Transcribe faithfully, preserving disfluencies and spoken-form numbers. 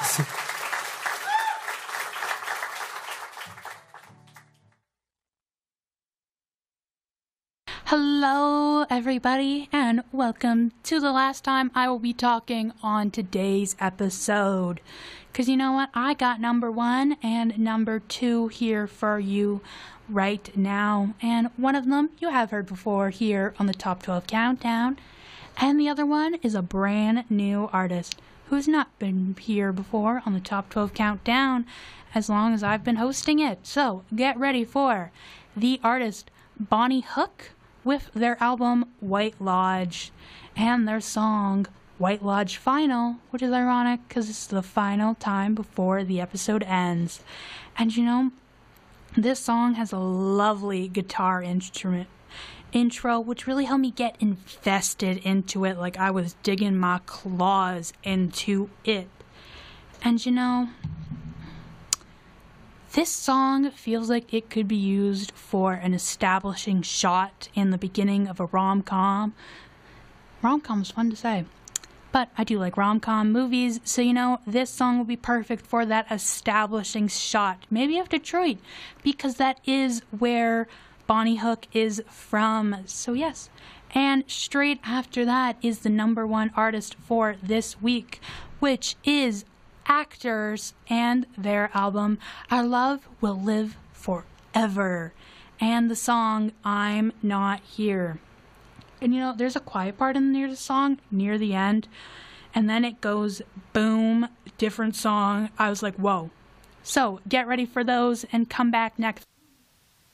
Hello, everybody, and welcome to the last time I will be talking on today's episode. Because you know what? I got number one and number two here for you right now. And one of them you have heard before here on the Top twelve Countdown. And the other one is a brand new artist who's not been here before on the Top twelve Countdown as long as I've been hosting it. So get ready for the artist Bonnie Hook with their album White Lodge and their song White Lodge Final, which is ironic because it's the final time before the episode ends. And you know, this song has a lovely guitar instrument intro, which really helped me get invested into it, like I was digging my claws into it. And you know, this song feels like it could be used for an establishing shot in the beginning of a rom-com. Rom-com is fun to say, but I do like rom-com movies, so you know, this song will be perfect for that establishing shot, maybe of Detroit, because that is where Bonnie Hook is from. So yes, and straight after that is the number one artist for this week, which is Actors and their album Our Love Will Live Forever and the song I'm Not Here. And you know, there's a quiet part in near the song near the end, and then it goes boom, different song. I was like, whoa. So get ready for those and come back next